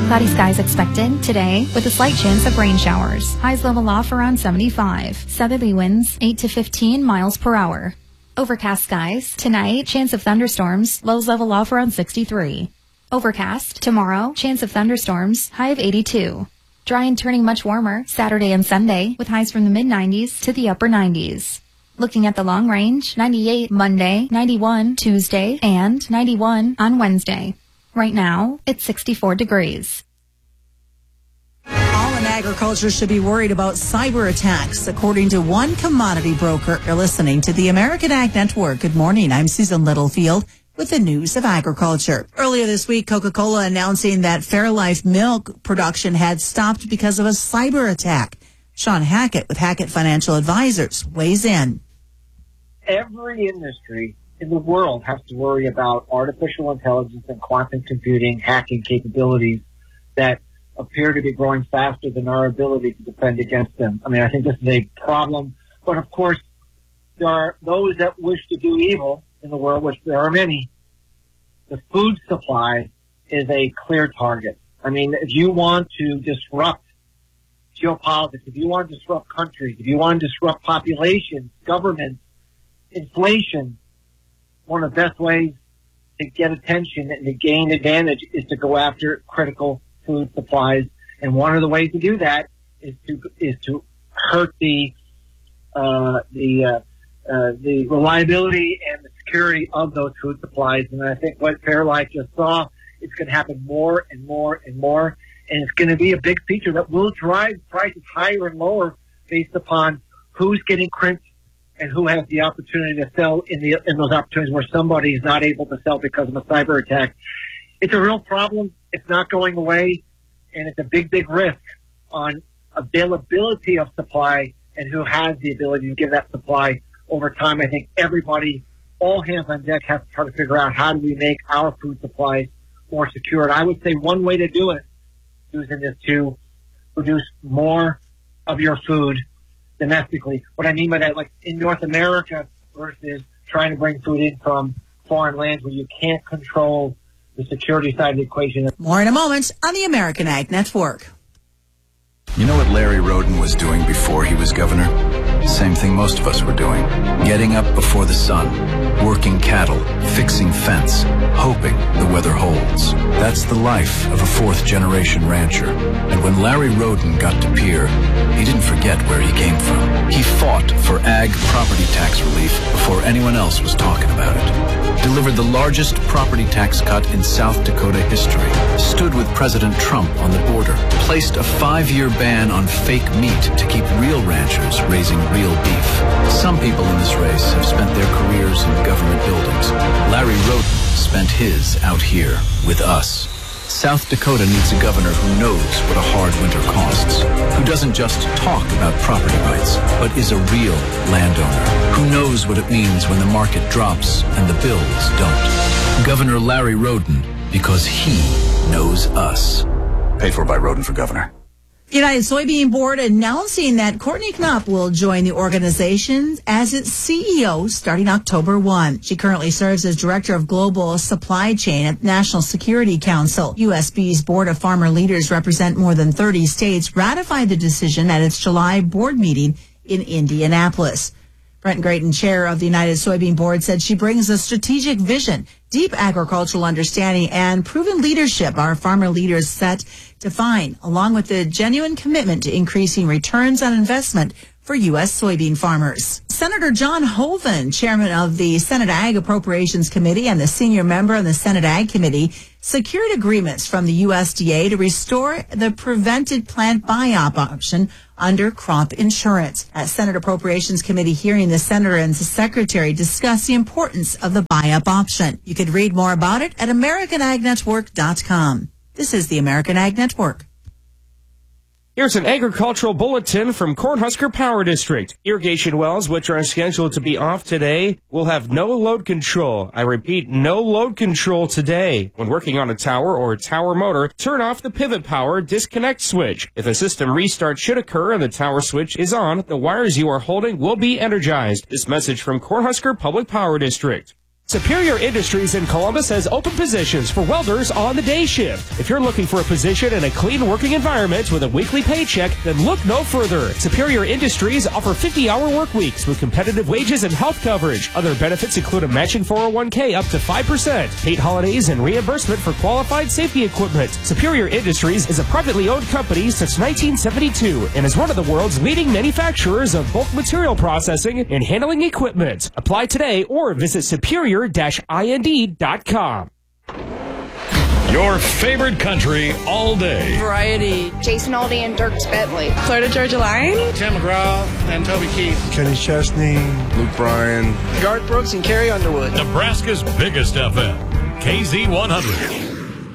Cloudy skies expected today with a slight chance of rain showers. Highs level off around 75. Southerly winds 8 to 15 miles per hour. Overcast skies tonight, chance of thunderstorms. Lows level off around 63. Overcast tomorrow, chance of thunderstorms. High of 82. Dry and turning much warmer Saturday and Sunday with highs from the mid-90s to the upper 90s. Looking at the long range, 98 Monday, 91 Tuesday, and 91 on Wednesday. Right now, it's 64 degrees. All in agriculture should be worried about cyber attacks, according to one commodity broker. You're listening to the American Ag Network. Good morning. I'm Susan Littlefield with the news of agriculture. Earlier this week, Coca-Cola announcing that Fairlife milk production had stopped because of a cyber attack. Sean Hackett with Hackett Financial Advisors weighs in. Every industry in the world has to worry about artificial intelligence and quantum computing hacking capabilities that appear to be growing faster than our ability to defend against them. I mean, I think this is a problem. But of course, there are those that wish to do evil in the world, which there are many. The food supply is a clear target. I mean, if you want to disrupt geopolitics, if you want to disrupt countries, if you want to disrupt populations, governments, inflation, one of the best ways to get attention and to gain advantage is to go after critical food supplies. And one of the ways to do that is to hurt the reliability and the security of those food supplies. And I think what Fairlife just saw, it's going to happen more and more and more. And it's going to be a big feature that will drive prices higher and lower based upon who's getting crimped and who has the opportunity to sell in those opportunities where somebody is not able to sell because of a cyber attack. It's a real problem. It's not going away, and it's a big, big risk on availability of supply and who has the ability to give that supply over time. I think everybody, all hands on deck, has to try to figure out how do we make our food supplies more secure. And I would say one way to do it, Susan, is to produce more of your food domestically. What I mean by that, like in North America versus trying to bring food in from foreign lands where you can't control the security side of the equation. More in a moment on the American Ag Network. You know what Larry Roden was doing before he was governor? Same thing most of us were doing. Getting up before the sun, working cattle, fixing fence, hoping the weather holds. That's the life of a fourth-generation rancher. And when Larry Roden got to Pierre, he didn't forget where he came from. He fought for ag property tax relief before anyone else was talking about it. Delivered the largest property tax cut in South Dakota history. Stood with President Trump on the border. Placed a 5-year ban on fake meat to keep real ranchers raising real beef. Some people in this race have spent their careers in government buildings. Larry Roden spent his out here with us. South Dakota needs a governor who knows what a hard winter costs, who doesn't just talk about property rights, but is a real landowner, who knows what it means when the market drops and the bills don't. Governor Larry Roden, because he knows us. Paid for by Roden for governor. United Soybean Board announcing that Courtney Knopp will join the organization as its CEO starting October 1. She currently serves as Director of Global Supply Chain at National Security Council. USB's Board of Farmer Leaders represent more than 30 states ratified the decision at its July board meeting in Indianapolis. Brent Grayton, chair of the United Soybean Board, said she brings a strategic vision, deep agricultural understanding, and proven leadership our farmer leaders set to find, along with the genuine commitment to increasing returns on investment for U.S. soybean farmers. Senator John Hoeven, chairman of the Senate Ag Appropriations Committee and the senior member of the Senate Ag Committee, secured agreements from the USDA to restore the prevented plant buy-up option under crop insurance. At Senate Appropriations Committee hearing, the senator and the secretary discussed the importance of the buy-up option. You could read more about it at AmericanAgNetwork.com. This is the American Ag Network. Here's an agricultural bulletin from Cornhusker Power District. Irrigation wells, which are scheduled to be off today, will have no load control. I repeat, no load control today. When working on a tower or tower motor, turn off the pivot power disconnect switch. If a system restart should occur and the tower switch is on, the wires you are holding will be energized. This message from Cornhusker Public Power District. Superior Industries in Columbus has open positions for welders on the day shift. If you're looking for a position in a clean working environment with a weekly paycheck, then look no further. Superior Industries offer 50-hour work weeks with competitive wages and health coverage. Other benefits include a matching 401k up to 5%, paid holidays, and reimbursement for qualified safety equipment. Superior Industries is a privately owned company since 1972 and is one of the world's leading manufacturers of bulk material processing and handling equipment. Apply today or visit superior-ind.com. Your favorite country all day. Variety. Jason Aldean and Dierks Bentley. Florida Georgia Line. Tim McGraw and Toby Keith. Kenny Chesney. Luke Bryan. Garth Brooks and Carrie Underwood. Nebraska's biggest FM. KZ100.